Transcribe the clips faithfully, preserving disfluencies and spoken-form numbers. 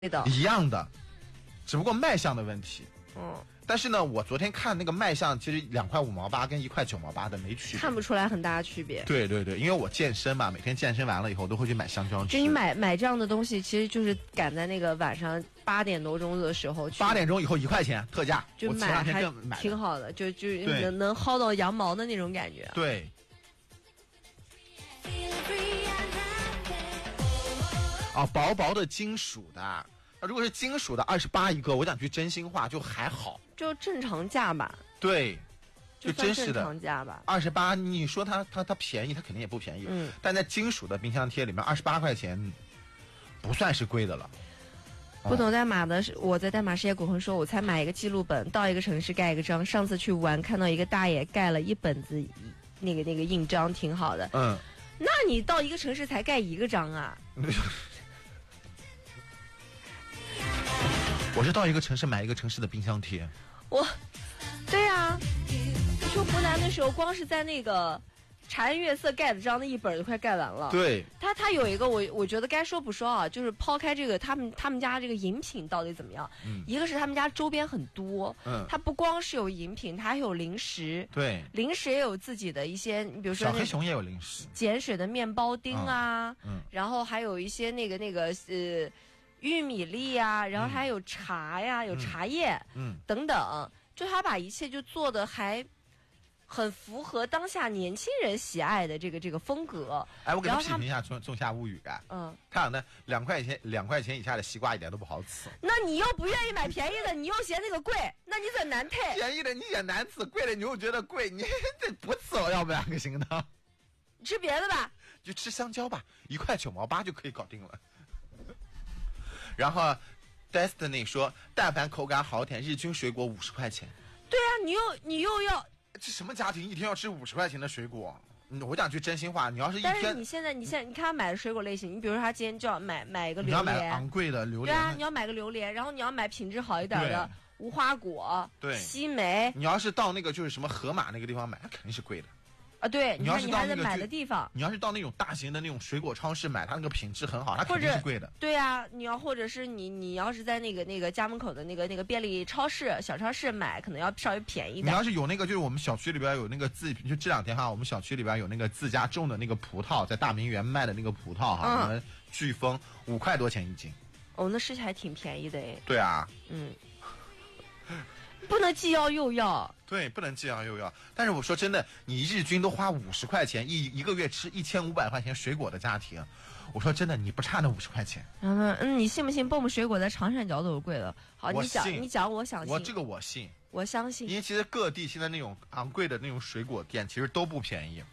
的一样的，只不过卖相的问题。 嗯， 但是呢，我昨天看那个卖相，其实两块五毛八跟一块九毛八的没区别， 看不出来很大的区别。 对对对，因为我健身嘛，每天健身完了以后都会去买香蕉吃。 就你买买这样的东西，其实就是赶在那个晚上八点多钟的时候去。 八点钟以后一块钱特价， 就买还挺好的，就就能能薅到羊毛的那种感觉。 对。哦，薄薄的金属的。如果是金属的二十八一个，我讲句真心话，就还好， 就正常价吧。 对，就真实的正常价吧。 二十八，你说它它它便宜，它肯定也不便宜。嗯，但在金属的冰箱贴里面，二十八块钱不算是贵的了。 不懂代码的是，我在代码世界鬼魂说，我才买一个记录本，到一个城市盖一个章。上次去玩，看到一个大爷盖了一本子，那个那个印章挺好的。 嗯， 那你到一个城市才盖一个章啊？ 我是到一个城市买一个城市的冰箱贴。 我，对啊，你说湖南的时候，光是在那个茶颜悦色盖的章的一本就快盖完了。 对， 他他有一个我我觉得该说不说啊，就是抛开这个他们他们家这个饮品到底怎么样，嗯，一个是他们家周边很多，嗯，他不光是有饮品，他还有零食， 对， 零食也有自己的一些，比如说小黑熊也有零食， 碱水的面包丁啊， 嗯，嗯然后还有一些那个那个呃。玉米粒呀、啊，然后还有茶呀、嗯，有茶叶，嗯，等等，就他把一切就做的还很符合当下年轻人喜爱的这个这个风格。 哎，我给他批评一下《仲仲夏物语》啊，嗯，他讲的两块钱两块钱以下的西瓜一点都不好吃。 那你又不愿意买便宜的，你又嫌那个贵，那你怎难配？ 便宜的你嫌难吃，贵的你又觉得贵，你这不吃了，要不然可行的。 吃别的吧， 就吃香蕉吧，一块九毛八就可以搞定了。然后 Destiny 说，但凡口感好点，日均水果五十块钱。 对啊，你又你又要这什么家庭一天要吃五十块钱的水果？我讲句真心话，你要是一天， 但是你现在你现在你看他买的水果类型，你比如说他今天就要买买一个榴莲，你要买昂贵的榴莲，对啊，你要买个榴莲，然后你要买品质好一点的无花果， 对， 西梅。 你要是到那个就是什么河马那个地方买，那肯定是贵的。 啊，对， 你要是你还得买的地方， 你要是到那种大型的那种水果超市买，它那个品质很好，它肯定是贵的。 对啊，你要或者是你你要是在那个那个家门口的那个那个便利超市、小超市买，可能要稍微便宜一点。 你要是有那个，就是我们小区里边有那个自，就这两天哈，我们小区里边有那个自家种的那个葡萄，在大明园卖的那个葡萄哈，嗯、飓风五块多钱一斤。 哦，那吃起来挺便宜的哎。 对啊。 嗯。不能既要又要， 对，不能既要又要。但是我说真的，你日均都花五十块钱，一一个月吃一千五百块钱水果的家庭，我说真的，你不差那五十块钱。 嗯嗯，你信不信？蹦蹦水果在长三角都是贵的。好，你讲你讲，我相信。 我这个我信， 我相信。 因为其实各地现在那种昂贵的那种水果店，其实都不便宜。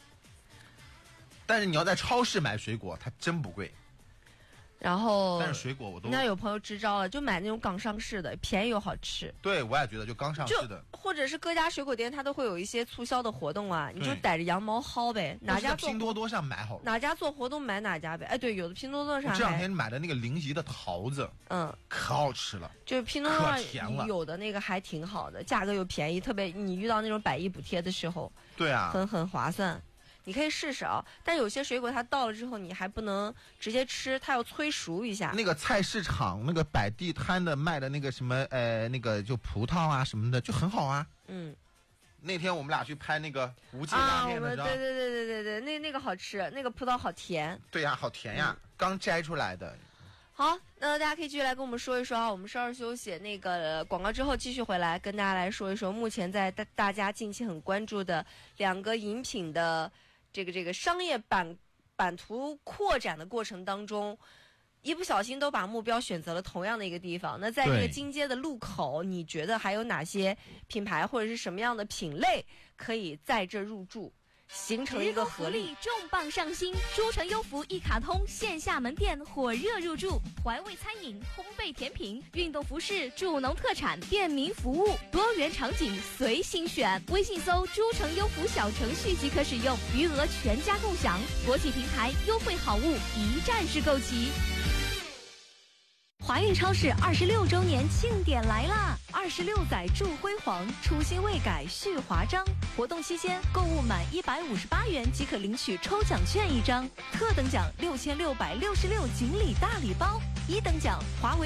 但是你要在超市买水果，它真不贵。 然后， 但是水果我都， 那有朋友支招了，就买那种港上市的，便宜又好吃。 对，我也觉得就刚上市的， 或者是各家水果店，它都会有一些促销的活动啊，你就逮着羊毛薅呗。哪家做拼多多上买好了， 哪家做活动买哪家呗。哎，对，有的拼多多上。 我这两天买的那个临沂的桃子，嗯，可好吃了。 就是拼多多上有的那个还挺好的，价格又便宜，特别你遇到那种百亿补贴的时候， 对啊， 很很划算。你可以试试啊，但有些水果它到了之后，你还不能直接吃，它要催熟一下。 那个菜市场那个摆地摊的卖的那个什么呃那个就葡萄啊什么的就很好啊。嗯，那天我们俩去拍那个无界拉面的时候， 对对对对对对，那那个好吃，那个葡萄好甜。 对呀、啊，好甜呀、嗯，刚摘出来的。 好，那大家可以继续来跟我们说一说啊，我们稍事休息，那个广告之后继续回来跟大家来说一说，目前在大大家近期很关注的两个饮品的。这个这个商业版版图扩展的过程当中，一不小心都把目标选择了同样的一个地方。那在这个金街的路口，你觉得还有哪些品牌或者是什么样的品类可以在这入驻，形成一个合力？ 重磅上新，诸城优福一卡通线下门店火热入驻，怀味餐饮、烘焙甜品、运动服饰、助农特产、便民服务，多元场景随心选。微信搜诸城优福小程序即可使用，余额全家共享。国际平台优惠好物一站式购齐。华运超市二十六周年庆典来啦！二十六载铸辉煌，初心未改续华章。活动期间，购物满一百五十八元即可领取抽奖券一张，特等奖六千六百六十六锦鲤大礼包。 一等奖华为